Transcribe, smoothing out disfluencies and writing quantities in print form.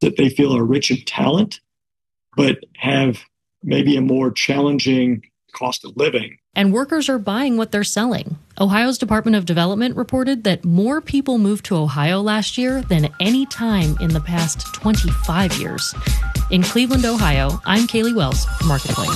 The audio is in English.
that they feel are rich in talent, but have maybe a more challenging cost of living. And workers are buying what they're selling. Ohio's Department of Development reported that more people moved to Ohio last year than any time in the past 25 years. In Cleveland, Ohio, I'm Kaylee Wells for Marketplace.